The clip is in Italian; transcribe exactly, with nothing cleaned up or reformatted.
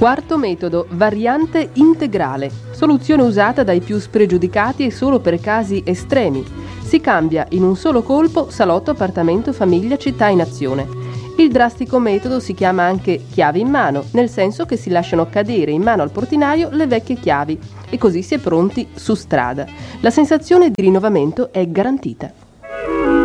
Quarto metodo, variante integrale, soluzione usata dai più spregiudicati e solo per casi estremi. Si cambia in un solo colpo salotto, appartamento, famiglia, città in azione. Il drastico metodo si chiama anche chiavi in mano, nel senso che si lasciano cadere in mano al portinaio le vecchie chiavi e così si è pronti su strada. La sensazione di rinnovamento è garantita.